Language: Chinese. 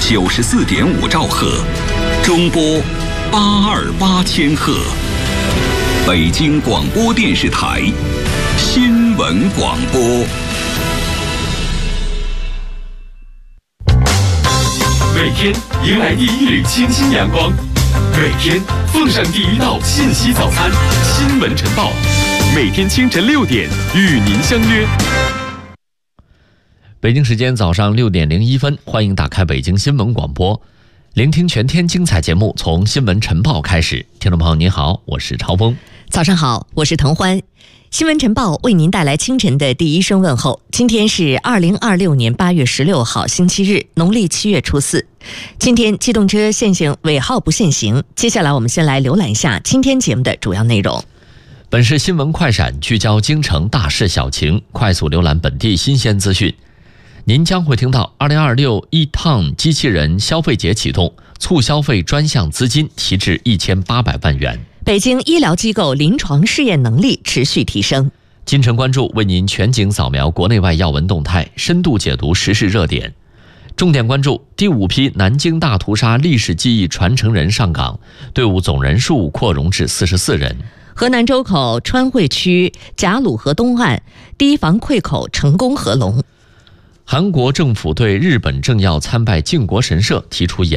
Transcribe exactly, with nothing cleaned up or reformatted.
九十四点五兆赫，中波八二八千赫。北京广播电视台新闻广播。 每天迎来第一缕清新阳光，每天奉上第一道信息早餐。新闻晨报，每天清晨六点与您相约。 北京时间早上六点零一分，欢迎打开北京新闻广播，聆听全天精彩节目，从新闻晨报开始。听众朋友您好，我是超峰。 早上好，我是滕欢。新闻晨报为您带来清晨的第一声问候。今天是二零二六年八月十六号星期日，农历七月初四。今天机动车限行尾号不限行。接下来我们先来浏览一下今天节目的主要内容。 本是新闻快闪，聚焦京城大事小情，快速浏览本地新鲜资讯。您将会听到二零二六一趟机器人消费节启动，促消费专项资金提至一千八百万元。 北京医疗机构临床试验能力持续提升。 今晨关注为您全景扫描国内外要闻动态，深度解读时事热点。重点关注第五批南京大屠杀历史记忆传承人上岗，队伍总人数扩容至四十四人。 河南周口川汇区贾鲁河东岸堤防溃口成功合龙。 韩国政府对日本政要参拜靖国神社提出严